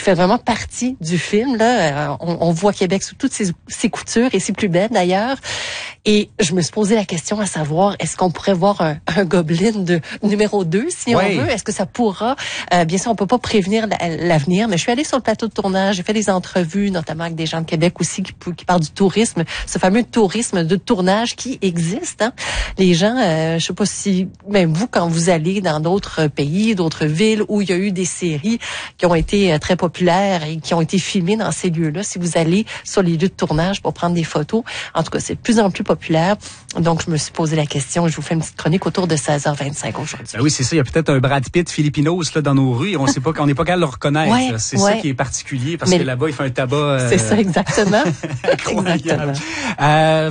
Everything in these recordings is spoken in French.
fait vraiment partie du film. Là, on voit Québec sous toutes ses coutures et ses plus belles d'ailleurs. Et je me suis posé la question à savoir, est-ce qu'on pourrait voir un Goblin de numéro 2, si on veut? Est-ce que ça pourra? Bien sûr, on peut pas prévenir l'avenir, mais je suis allée sur le plateau de tournage, j'ai fait des entrevues, notamment avec des gens de Québec aussi qui parlent du tourisme, ce fameux tourisme de tournage qui existe. Hein? Les gens, je sais pas si, même vous, quand vous allez dans d'autres pays, d'autres villes où il y a eu des séries qui ont été très populaires et qui ont été filmées dans ces lieux-là, si vous allez sur les lieux de tournage pour prendre des photos, en tout cas, c'est de plus en plus populaire. Donc, je me suis posé la question. Je vous fais une petite chronique autour de 16h25 aujourd'hui. Ben oui, c'est ça. Il y a peut-être un Brad Pitt filipinos là dans nos rues. On sait pas, on n'est pas capable de le reconnaître. Ouais, c'est ça qui est particulier parce que là-bas, il fait un tabac. C'est ça, exactement. Incroyable. À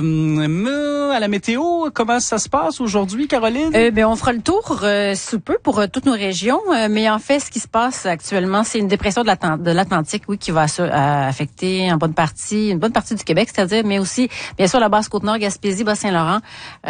la météo, comment ça se passe aujourd'hui, Caroline? On fera le tour sous peu pour toutes nos régions. Mais en fait, ce qui se passe actuellement, c'est une dépression de l'Atlantique, oui, qui va affecter une bonne partie du Québec, c'est-à-dire, mais aussi, bien sûr, la Basse-Côte-Nord, Gaspésie, Bas-Saint-Laurent,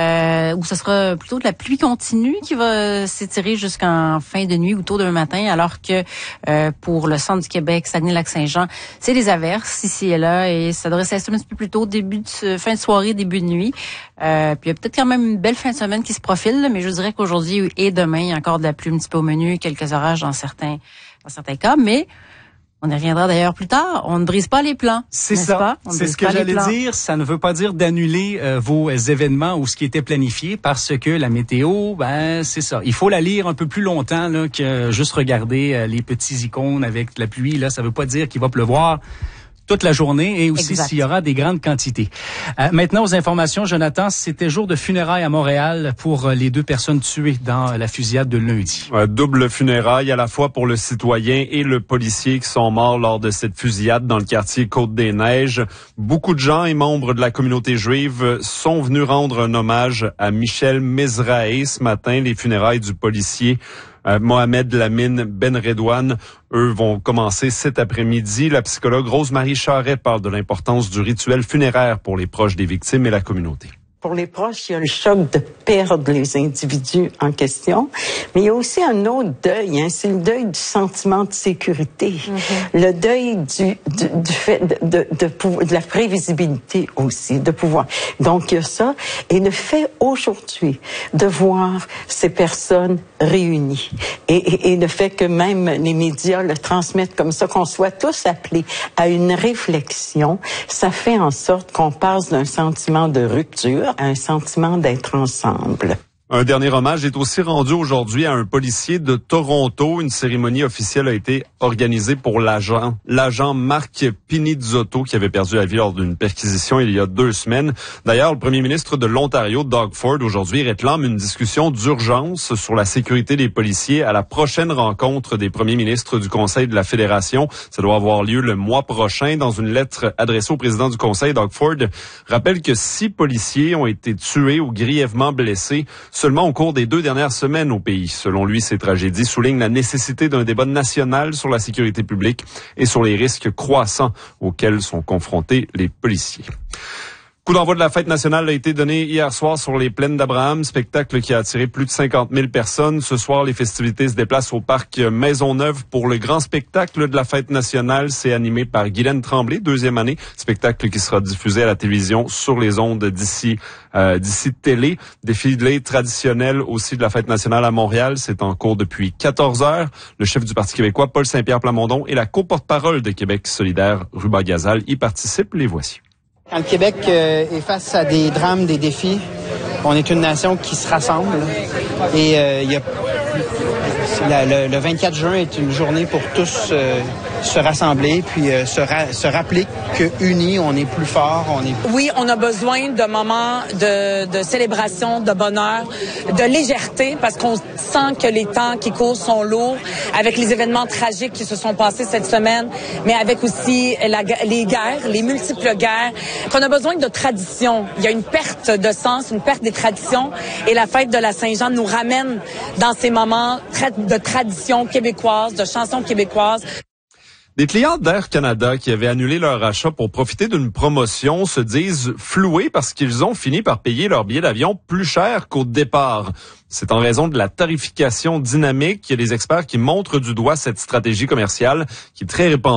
où ce sera plutôt de la pluie continue qui va s'étirer jusqu'en fin de nuit ou tôt demain matin, alors que pour le centre du Québec, Saguenay-Lac-Saint-Jean, c'est des averses ici et là, et ça devrait s'installer un petit peu plus tôt, fin de soirée, début de nuit. Puis il y a peut-être quand même une belle fin de semaine qui se profile, mais je dirais qu'aujourd'hui et demain, il y a encore de la pluie un petit peu au menu, quelques orages dans certains cas, mais on y reviendra d'ailleurs plus tard. On ne brise pas les plans. C'est ça. C'est ce que j'allais dire. Ça ne veut pas dire d'annuler vos événements ou ce qui était planifié parce que la météo, c'est ça. Il faut la lire un peu plus longtemps là, que juste regarder les petits icônes avec la pluie. Là, ça veut pas dire qu'il va pleuvoir toute la journée et aussi s'il y aura des grandes quantités. Maintenant, aux informations, Jonathan, c'était jour de funérailles à Montréal pour les 2 personnes tuées dans la fusillade de lundi. Double funérailles à la fois pour le citoyen et le policier qui sont morts lors de cette fusillade dans le quartier Côte-des-Neiges. Beaucoup de gens et membres de la communauté juive sont venus rendre un hommage à Michel Mizrahi ce matin. Les funérailles du policier Mohamed Lamine Benredouane, eux, vont commencer cet après-midi. La psychologue Rose-Marie Charret parle de l'importance du rituel funéraire pour les proches des victimes et la communauté. Pour les proches, il y a le choc de perdre les individus en question, mais il y a aussi un autre deuil, c'est le deuil du sentiment de sécurité, le deuil du fait de la prévisibilité aussi, de pouvoir. Donc il y a ça, et le fait aujourd'hui de voir ces personnes réunies, et le fait que même les médias le transmettent comme ça, qu'on soit tous appelés à une réflexion, ça fait en sorte qu'on passe d'un sentiment de rupture à un sentiment d'être ensemble. Un dernier hommage est aussi rendu aujourd'hui à un policier de Toronto. Une cérémonie officielle a été organisée pour l'agent Marc Pinizzotto qui avait perdu la vie lors d'une perquisition il y a 2 semaines. D'ailleurs, le premier ministre de l'Ontario, Doug Ford, aujourd'hui réclame une discussion d'urgence sur la sécurité des policiers à la prochaine rencontre des premiers ministres du Conseil de la Fédération. Ça doit avoir lieu le mois prochain. Dans une lettre adressée au président du Conseil, Doug Ford rappelle que 6 policiers ont été tués ou grièvement blessés seulement au cours des 2 dernières semaines au pays. Selon lui, ces tragédies soulignent la nécessité d'un débat national sur la sécurité publique et sur les risques croissants auxquels sont confrontés les policiers. Coup d'envoi de la fête nationale a été donné hier soir sur les plaines d'Abraham, spectacle qui a attiré plus de 50 000 personnes. Ce soir, les festivités se déplacent au parc Maisonneuve pour le grand spectacle de la fête nationale. C'est animé par Guylaine Tremblay, 2e année. Spectacle qui sera diffusé à la télévision sur les ondes d'ici télé. Défilé traditionnel aussi de la fête nationale à Montréal. C'est en cours depuis 14 heures. Le chef du Parti québécois, Paul Saint-Pierre Plamondon, et la co-porte-parole de Québec solidaire, Ruba Gazal, y participent. Les voici. Quand le Québec est face à des drames, des défis, on est une nation qui se rassemble. Et le 24 juin est une journée pour tous se rassembler, puis se rappeler qu'unis, on est plus fort. Oui, on a besoin de moments de célébration, de bonheur, de légèreté, parce qu'on sent que les temps qui courent sont lourds, avec les événements tragiques qui se sont passés cette semaine, mais avec aussi les guerres, les multiples guerres, qu'on a besoin de tradition. Il y a une perte de sens, une perte des traditions, et la fête de la Saint-Jean nous ramène dans ces moments de tradition québécoise, de chansons québécoises. Des clients d'Air Canada qui avaient annulé leur achat pour profiter d'une promotion se disent floués parce qu'ils ont fini par payer leur billet d'avion plus cher qu'au départ. C'est en raison de la tarification dynamique. Il y a des experts qui montrent du doigt cette stratégie commerciale qui est très répandue